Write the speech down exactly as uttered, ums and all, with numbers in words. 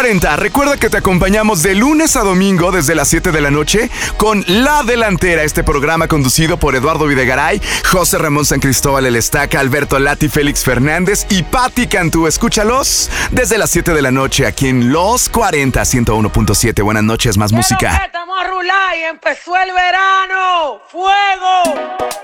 cuarenta. Recuerda que te acompañamos de lunes a domingo desde las siete de la noche con La Delantera, este programa conducido por Eduardo Videgaray, José Ramón San Cristóbal El Estaca, Alberto Lati, Félix Fernández y Patti Cantú. Escúchalos desde las siete de la noche aquí en Los cuarenta, ciento uno punto siete. Buenas noches, más música. Estamos a rular y empezó el verano. ¡Fuego!